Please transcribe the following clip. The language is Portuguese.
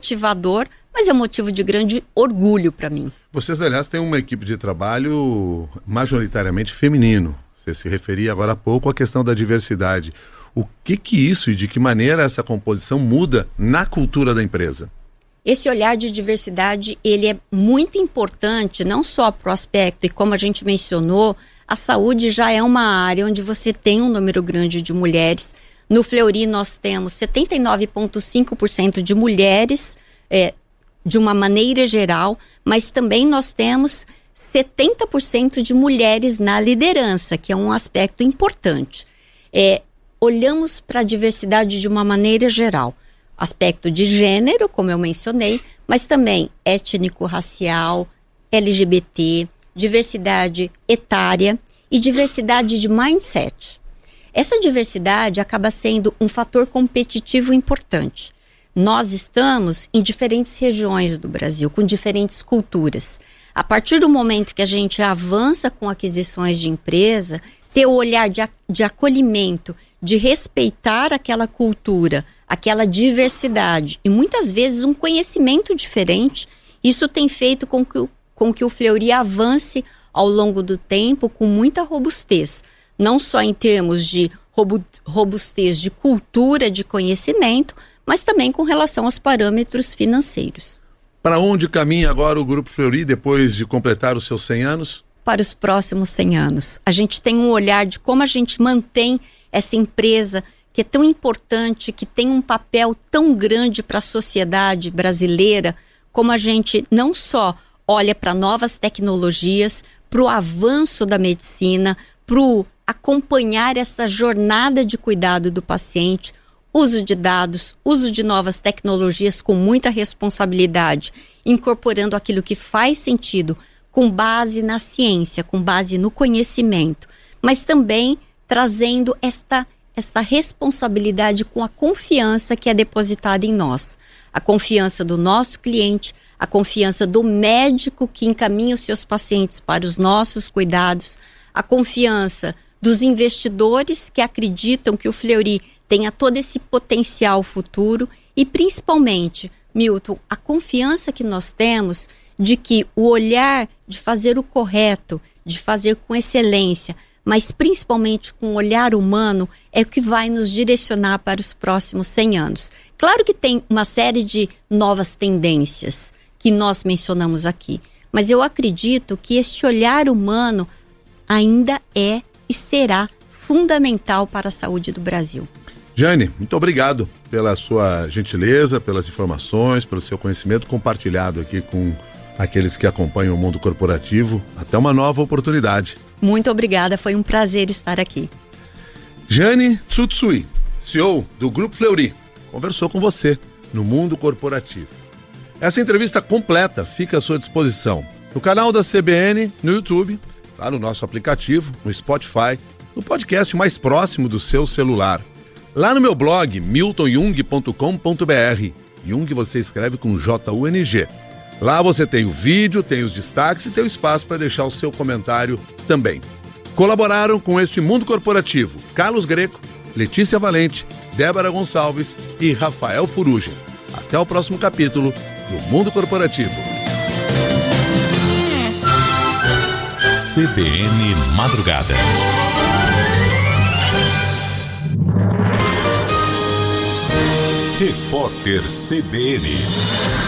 motivador, mas é um motivo de grande orgulho para mim. Vocês, aliás, têm uma equipe de trabalho majoritariamente feminino. Você se referia agora há pouco à questão da diversidade. O que isso e de que maneira essa composição muda na cultura da empresa? Esse olhar de diversidade, ele é muito importante, não só para o aspecto, e como a gente mencionou, a saúde já é uma área onde você tem um número grande de mulheres. No Fleury nós temos 79,5% de mulheres, de uma maneira geral, mas também nós temos 70% de mulheres na liderança, que é um aspecto importante. Olhamos para a diversidade de uma maneira geral. Aspecto de gênero, como eu mencionei, mas também étnico-racial, LGBT, diversidade etária e diversidade de mindset. Essa diversidade acaba sendo um fator competitivo importante. Nós estamos em diferentes regiões do Brasil, com diferentes culturas. A partir do momento que a gente avança com aquisições de empresa, ter o olhar de acolhimento, de respeitar aquela cultura, aquela diversidade e muitas vezes um conhecimento diferente, isso tem feito com que o Fleury avance ao longo do tempo com muita robustez, não só em termos de robustez de cultura, de conhecimento, mas também com relação aos parâmetros financeiros. Para onde caminha agora o Grupo Fleury depois de completar os seus 100 anos? Para os próximos 100 anos. A gente tem um olhar de como a gente mantém essa empresa que é tão importante, que tem um papel tão grande para a sociedade brasileira, como a gente não só olha para novas tecnologias, para o avanço da medicina, para acompanhar essa jornada de cuidado do paciente, uso de dados, uso de novas tecnologias com muita responsabilidade, incorporando aquilo que faz sentido com base na ciência, com base no conhecimento, mas também trazendo esta responsabilidade com a confiança que é depositada em nós. A confiança do nosso cliente, a confiança do médico que encaminha os seus pacientes para os nossos cuidados, a confiança dos investidores que acreditam que o Fleury tenha todo esse potencial futuro e, principalmente, Milton, a confiança que nós temos de que o olhar de fazer o correto, de fazer com excelência, mas principalmente com o olhar humano, é o que vai nos direcionar para os próximos 100 anos. Claro que tem uma série de novas tendências que nós mencionamos aqui, mas eu acredito que este olhar humano ainda é e será fundamental para a saúde do Brasil. Jane, muito obrigado pela sua gentileza, pelas informações, pelo seu conhecimento compartilhado aqui com aqueles que acompanham o mundo corporativo. Até uma nova oportunidade. Muito obrigada, foi um prazer estar aqui. Jane Tsutsui, CEO do Grupo Fleury, conversou com você no mundo corporativo. Essa entrevista completa fica à sua disposição no canal da CBN, no YouTube, lá no nosso aplicativo, no Spotify, no podcast mais próximo do seu celular. Lá no meu blog, miltonjung.com.br. Jung você escreve com J-U-N-G. Lá você tem o vídeo, tem os destaques e tem o espaço para deixar o seu comentário também. Colaboraram com este mundo corporativo Carlos Greco, Letícia Valente, Débora Gonçalves e Rafael Furuja. Até o próximo capítulo do Mundo Corporativo. CBN Madrugada. Repórter CBN.